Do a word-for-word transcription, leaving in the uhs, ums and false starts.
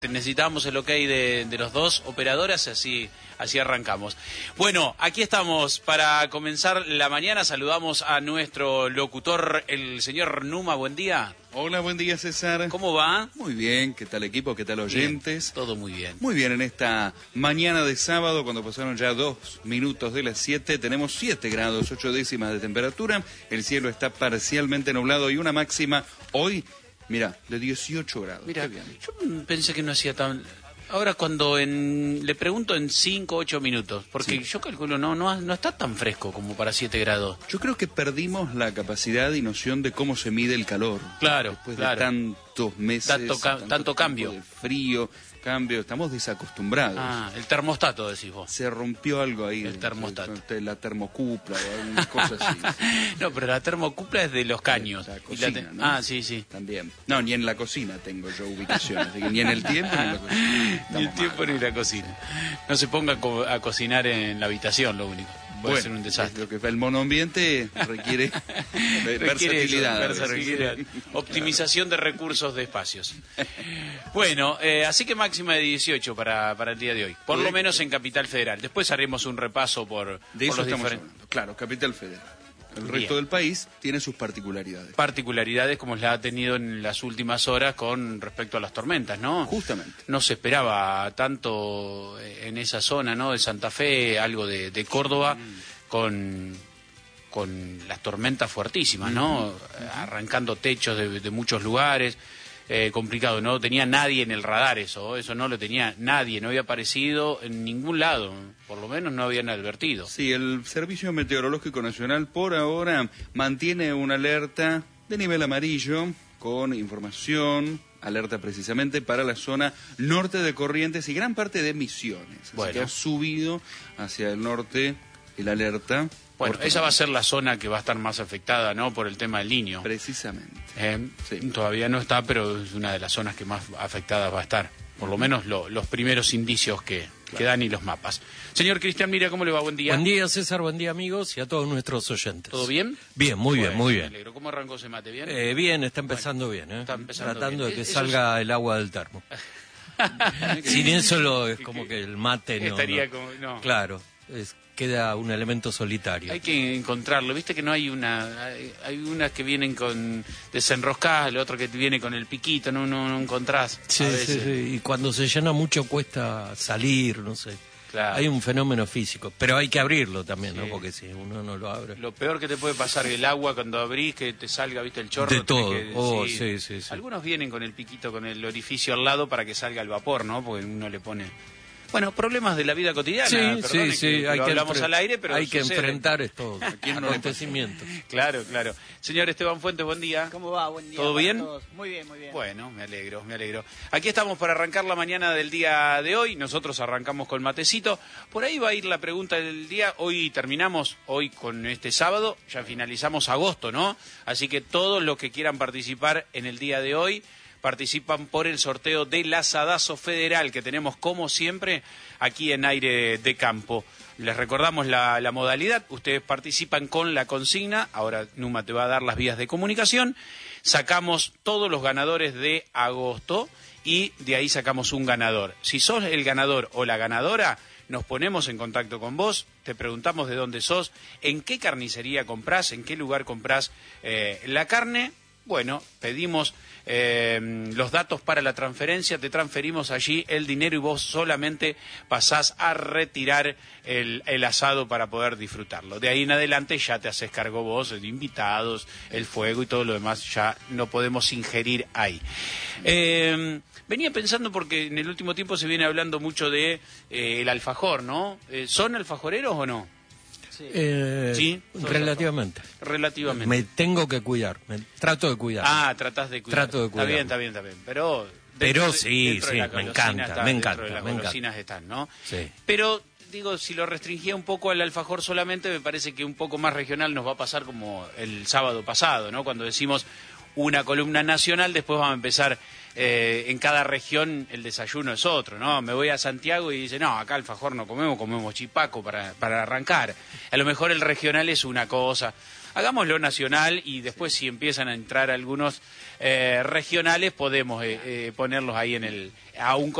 Necesitamos el ok de, de los dos operadoras, así, así arrancamos. Bueno, aquí estamos para comenzar la mañana. Saludamos a nuestro locutor, el señor Numa. Buen día. Hola, buen día, César. ¿Cómo va? Muy bien, ¿qué tal equipo? ¿Qué tal oyentes? Bien, todo muy bien. Muy bien, en esta mañana de sábado, cuando pasaron ya dos minutos de las siete, tenemos siete grados, ocho décimas de temperatura. El cielo está parcialmente nublado y una máxima hoy, mira, de dieciocho grados. Mira, yo pensé que no hacía tan... Ahora cuando en... le pregunto en cinco, ocho minutos, porque sí. Yo calculo, no, no no está tan fresco como para siete grados. Yo creo que perdimos la capacidad y noción de cómo se mide el calor. Claro, Después claro. de tantos meses, tanto, ca tanto, tanto cambio. De frío, cambio, estamos desacostumbrados. Ah, el termostato, decís vos. Se rompió algo ahí. El termostato. La termocupla o alguna cosa así. No, pero la termocupla es de los caños. La cocina, y la ¿no? Ah, sí, sí. También. No, ni en la cocina tengo yo ubicación, así que ni en el tiempo ni en la cocina. Ni el tiempo mal. Ni la cocina. No se ponga a, co a cocinar en la habitación, lo único. Puede bueno, ser un desastre. Lo que el monoambiente requiere, requiere versatilidad. Eso, versatilidad. Optimización de recursos de espacios. Bueno, eh, así que máxima de dieciocho para, para el día de hoy. Por lo menos en Capital Federal. Después haremos un repaso por, de por eso los estamos diferentes... hablando. Claro, Capital Federal. El Bien. resto del país tiene sus particularidades. Particularidades como la ha tenido en las últimas horas con respecto a las tormentas, ¿no? Justamente. No se esperaba tanto en esa zona, ¿no? De Santa Fe, algo de, de Córdoba, mm. con, con las tormentas fuertísimas, ¿no? Uh-huh. Arrancando techos de, de muchos lugares. Eh, complicado, no tenía nadie en el radar eso, eso no lo tenía nadie, no había aparecido en ningún lado, por lo menos no habían advertido. Sí, el Servicio Meteorológico Nacional por ahora mantiene una alerta de nivel amarillo con información, alerta precisamente para la zona norte de Corrientes y gran parte de Misiones, así bueno. que ha subido hacia el norte el alerta. Bueno, esa va a ser la zona que va a estar más afectada, ¿no? Por el tema del Niño. Precisamente. Eh, sí. Todavía no está, pero es una de las zonas que más afectadas va a estar. Por lo menos lo, los primeros indicios que, claro. que dan y los mapas. Señor Cristian Mira, ¿cómo le va? Buen día. Buen día, César. Buen día, amigos, y a todos nuestros oyentes. ¿Todo bien? Bien, muy bueno, bien, muy bien. Me alegro. ¿Cómo arrancó ese mate? ¿Bien? Eh, bien, está empezando bueno, bien, ¿eh? Está empezando Tratando bien. de que Eso salga es... el agua del termo. Sin eso lo, es como que el mate no... Estaría no. como... No. Claro, es... queda un elemento solitario. Hay que encontrarlo, viste que no hay una, hay, hay unas que vienen con desenroscadas, el otro que viene con el piquito, no, no, no encontrás. Sí, a sí, veces. sí, y cuando se llena mucho cuesta salir, no sé. Claro. Hay un fenómeno físico, pero hay que abrirlo también, sí. ¿no? Porque si uno no lo abre... Lo peor que te puede pasar el agua cuando abrís, que te salga, viste, el chorro. De todo, que, oh, sí. Sí, sí, sí. Algunos vienen con el piquito, con el orificio al lado para que salga el vapor, ¿no? Porque uno le pone... Bueno, problemas de la vida cotidiana, sí, perdone, sí, sí, que, que hay lo que hablamos al aire, pero hay que sucede. enfrentar estos acontecimientos. Claro, claro. Señor Esteban Fuentes, buen día. ¿Cómo va? Buen día. ¿Todo bien? Todos. Muy bien, muy bien. Bueno, me alegro, me alegro. Aquí estamos para arrancar la mañana del día de hoy. Nosotros arrancamos con matecito. Por ahí va a ir la pregunta del día. Hoy terminamos, hoy con este sábado, ya finalizamos agosto, ¿no? Así que todos los que quieran participar en el día de hoy participan por el sorteo del asadazo federal que tenemos como siempre aquí en Aire de Campo. Les recordamos la, la modalidad, ustedes participan con la consigna, ahora Numa te va a dar las vías de comunicación, sacamos todos los ganadores de agosto y de ahí sacamos un ganador. Si sos el ganador o la ganadora, nos ponemos en contacto con vos, te preguntamos de dónde sos, en qué carnicería comprás, en qué lugar comprás eh, la carne. Bueno, pedimos eh, los datos para la transferencia, te transferimos allí el dinero y vos solamente pasás a retirar el, el asado para poder disfrutarlo. De ahí en adelante ya te haces cargo vos de invitados, el fuego y todo lo demás, ya no podemos ingerir ahí. Eh, venía pensando porque en el último tiempo se viene hablando mucho de eh, el alfajor, ¿no? Eh, ¿Son alfajoreros o no? Sí, eh, ¿Sí? Relativamente. Relativamente. Me tengo que cuidar, me trato de cuidar. Ah, tratás de cuidar. Trato de cuidar. Está bien, está bien, está bien. Pero, Pero de, sí, sí, de me encanta, está, me dentro encanta, de las me golosinas encanta. están, ¿no? Sí. Pero, digo, si lo restringía un poco al alfajor solamente, me parece que un poco más regional nos va a pasar como el sábado pasado, ¿no? Cuando decimos una columna nacional, después vamos a empezar... Eh, en cada región el desayuno es otro, ¿no? Me voy a Santiago y dice, no, acá alfajor no comemos, comemos chipaco para, para arrancar. A lo mejor el regional es una cosa. Hagámoslo nacional y después si empiezan a entrar algunos eh, regionales podemos eh, eh, ponerlos ahí en el a un